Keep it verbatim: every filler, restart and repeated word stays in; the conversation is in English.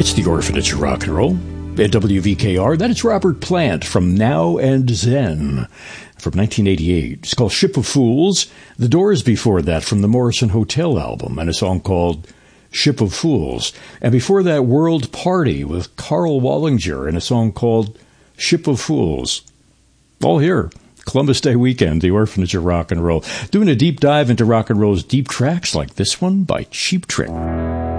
It's the Orphanage of Rock and Roll at W V K R. That is Robert Plant from Now and Then from nineteen eighty-eight. It's called Ship of Fools. The Doors before that from the Morrison Hotel album and a song called Ship of Fools. And before that, World Party with Carl Wallinger and a song called Ship of Fools. All here. Columbus Day weekend, the Orphanage of Rock and Roll. Doing a deep dive into rock and roll's deep tracks like this one by Cheap Trick.